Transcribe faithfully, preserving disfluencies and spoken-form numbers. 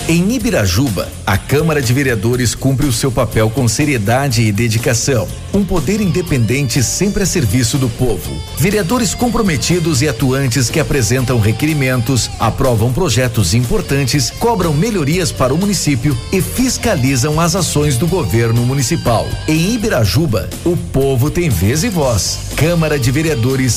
Em Ibirajuba, a Câmara de Vereadores cumpre o seu papel com seriedade e dedicação. Um poder independente sempre a serviço do povo. Vereadores comprometidos e atuantes que apresentam requerimentos, aprovam projetos importantes, cobram melhorias para o município e fiscalizam as ações do governo municipal. Em Ibirajuba, o povo tem vez e voz. Câmara de Vereadores